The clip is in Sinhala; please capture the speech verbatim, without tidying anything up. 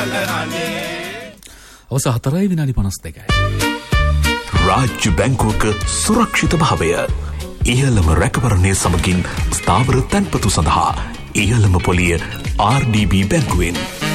අවස හතරයි විනාඩි පනස් දෙකයි. රාජ්‍ය බැංකුවක සුරක්ෂිත භාවය. ඉහළම රැකවරණය සමගින් ස්ථාවර තැන්පතු සඳහා ඉහළම පොලිය ආර් ඩී බී බැංකුවෙන්.